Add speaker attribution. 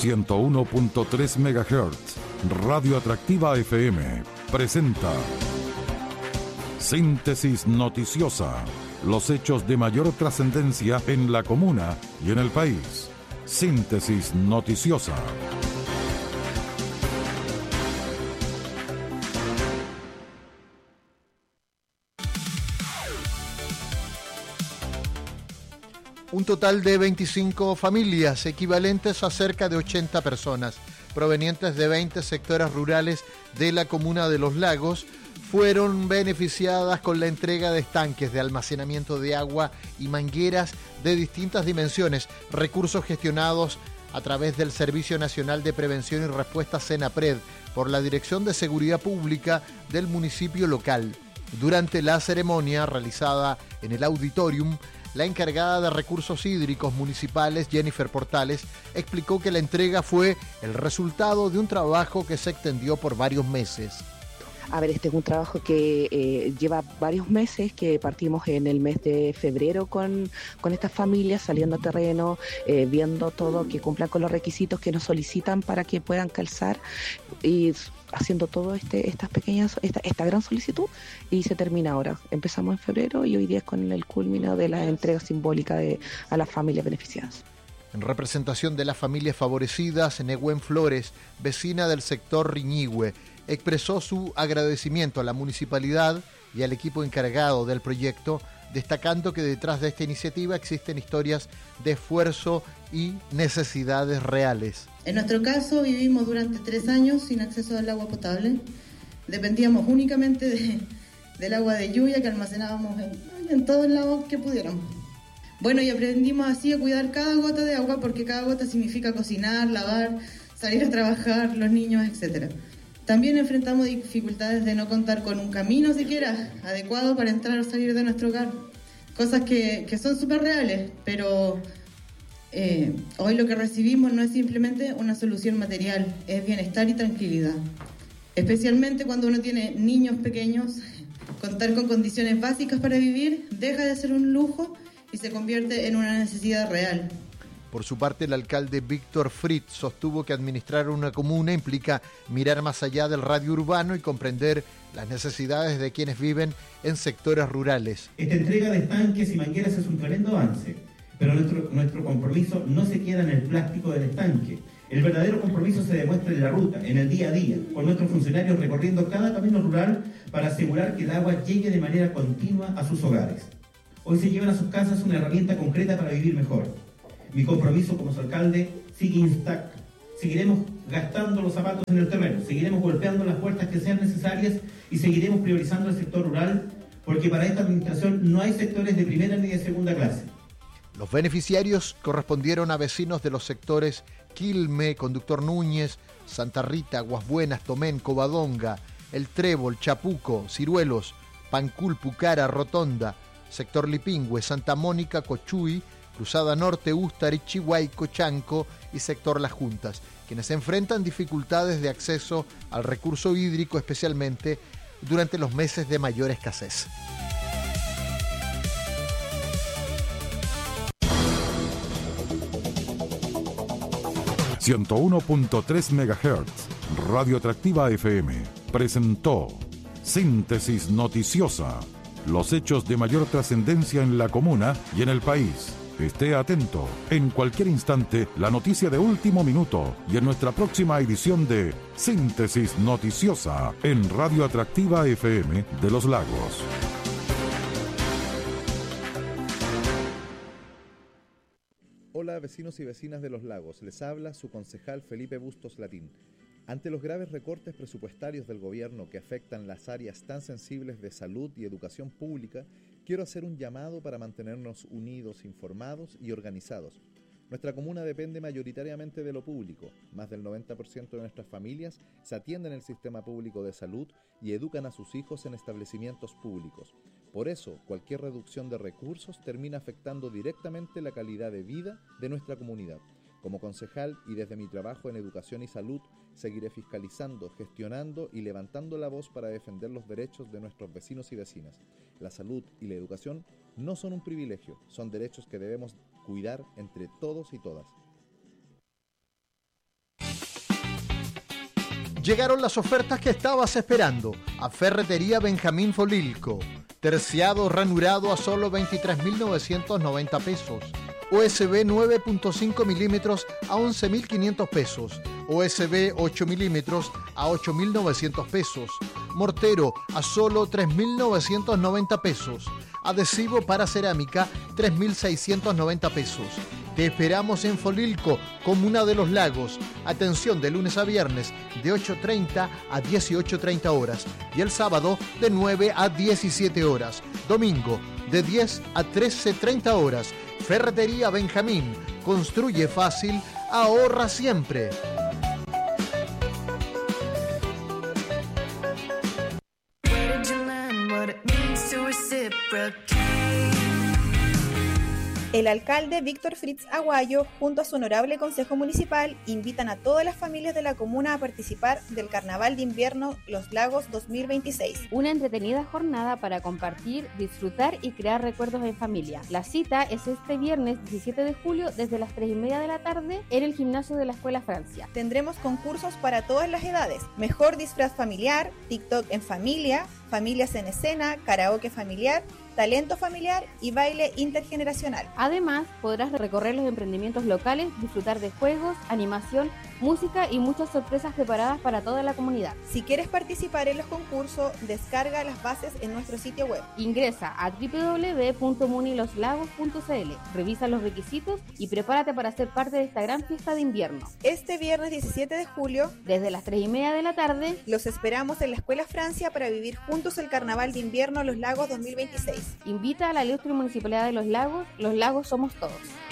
Speaker 1: 101.3 MHz, Radio Atractiva FM, presenta Síntesis Noticiosa. Los hechos de mayor trascendencia en la comuna y en el país. Síntesis Noticiosa.
Speaker 2: Un total de 25 familias, equivalentes a cerca de 80 personas, provenientes de 20 sectores rurales de la comuna de Los Lagos, fueron beneficiadas con la entrega de estanques de almacenamiento de agua y mangueras de distintas dimensiones, recursos gestionados a través del Servicio Nacional de Prevención y Respuesta SENAPRED por la Dirección de Seguridad Pública del municipio local. Durante la ceremonia realizada en el auditorium, la encargada de recursos hídricos municipales, Jennifer Portales, explicó que la entrega fue el resultado de un trabajo que se extendió por varios meses.
Speaker 3: A ver, este es un trabajo que lleva varios meses, que partimos en el mes de febrero con estas familias, saliendo a terreno, viendo todo, que cumplan con los requisitos que nos solicitan para que puedan calzar y haciendo todo esta gran solicitud, y se termina ahora. Empezamos en febrero y hoy día es con el culmino de la entrega simbólica a las familias beneficiadas.
Speaker 2: En representación de las familias favorecidas, Nehuen Flores, vecina del sector Riñihue, expresó su agradecimiento a la municipalidad y al equipo encargado del proyecto, destacando que detrás de esta iniciativa existen historias de esfuerzo y necesidades reales.
Speaker 4: En nuestro caso, vivimos durante 3 años sin acceso al agua potable. Dependíamos únicamente del agua de lluvia que almacenábamos en todos lados que pudiéramos. Bueno, y aprendimos así a cuidar cada gota de agua, porque cada gota significa cocinar, lavar, salir a trabajar, los niños, etc. También enfrentamos dificultades de no contar con un camino siquiera adecuado para entrar o salir de nuestro hogar. Cosas que son súper reales, pero hoy lo que recibimos no es simplemente una solución material, es bienestar y tranquilidad. Especialmente cuando uno tiene niños pequeños, contar con condiciones básicas para vivir deja de ser un lujo y se convierte en una necesidad real.
Speaker 2: Por su parte, el alcalde Víctor Fritz sostuvo que administrar una comuna implica mirar más allá del radio urbano y comprender las necesidades de quienes viven en sectores rurales.
Speaker 5: Esta entrega de estanques y mangueras es un tremendo avance, pero nuestro compromiso no se queda en el plástico del estanque. El verdadero compromiso se demuestra en la ruta, en el día a día, con nuestros funcionarios recorriendo cada camino rural para asegurar que el agua llegue de manera continua a sus hogares. Hoy se llevan a sus casas una herramienta concreta para vivir mejor. Mi compromiso como su alcalde sigue intacto. Seguiremos gastando los zapatos en el terreno, seguiremos golpeando las puertas que sean necesarias y seguiremos priorizando el sector rural, porque para esta administración no hay sectores de primera ni de segunda clase.
Speaker 2: Los beneficiarios correspondieron a vecinos de los sectores Quilme, Conductor Núñez, Santa Rita, Aguas Buenas, Tomén, Covadonga, El Trébol, Chapuco, Ciruelos, Pancul, Pucara, Rotonda, sector Lipingüe, Santa Mónica, Cochuy, Cruzada Norte, Ústari, Chihuayco, Chanco y sector Las Juntas, quienes enfrentan dificultades de acceso al recurso hídrico, especialmente durante los meses de mayor escasez.
Speaker 1: ...101.3 MHz... Radio Atractiva FM... presentó... Síntesis Noticiosa... los hechos de mayor trascendencia en la comuna y en el país. Esté atento, en cualquier instante, la noticia de último minuto y en nuestra próxima edición de Síntesis Noticiosa en Radio Atractiva FM de Los Lagos.
Speaker 6: Hola vecinos y vecinas de Los Lagos, les habla su concejal Felipe Bustos Latín. Ante los graves recortes presupuestarios del gobierno que afectan las áreas tan sensibles de salud y educación pública, quiero hacer un llamado para mantenernos unidos, informados y organizados. Nuestra comuna depende mayoritariamente de lo público. Más del 90% de nuestras familias se atienden en el sistema público de salud y educan a sus hijos en establecimientos públicos. Por eso, cualquier reducción de recursos termina afectando directamente la calidad de vida de nuestra comunidad. Como concejal y desde mi trabajo en educación y salud, seguiré fiscalizando, gestionando y levantando la voz para defender los derechos de nuestros vecinos y vecinas. La salud y la educación no son un privilegio, son derechos que debemos cuidar entre todos y todas.
Speaker 2: Llegaron las ofertas que estabas esperando a Ferretería Benjamín Folilco. Terciado ranurado a solo 23.990 pesos. USB 9.5 milímetros a 11.500 pesos. USB 8 milímetros a 8.900 pesos. Mortero a solo 3.990 pesos. Adhesivo para cerámica 3.690 pesos. Te esperamos en Folilco, Comuna de los Lagos. Atención de lunes a viernes de 8:30 a 18:30 horas y el sábado de 9 a 17 horas. Domingo de 10 a 13:30 horas. Ferretería Benjamín. Construye fácil, ahorra siempre.
Speaker 7: El alcalde Víctor Fritz Aguayo, junto a su honorable Consejo Municipal, invitan a todas las familias de la comuna a participar del Carnaval de Invierno Los Lagos 2026.
Speaker 8: Una entretenida jornada para compartir, disfrutar y crear recuerdos en familia. La cita es este viernes 17 de julio desde las 3:30 de la tarde en el gimnasio de la Escuela Francia.
Speaker 7: Tendremos concursos para todas las edades. Mejor disfraz familiar, TikTok en familia, familias en escena, karaoke familiar, talento familiar y baile intergeneracional.
Speaker 8: Además, podrás recorrer los emprendimientos locales, disfrutar de juegos, animación, música y muchas sorpresas preparadas para toda la comunidad.
Speaker 7: Si quieres participar en los concursos, descarga las bases en nuestro sitio web.
Speaker 8: Ingresa a www.muniloslagos.cl, revisa los requisitos y prepárate para ser parte de esta gran fiesta de invierno.
Speaker 7: Este viernes 17 de julio,
Speaker 8: desde las 3:30 de la tarde,
Speaker 7: los esperamos en la Escuela Francia para vivir juntos el Carnaval de Invierno Los Lagos 2026.
Speaker 8: Invita a la Ilustre Municipalidad de Los Lagos somos todos.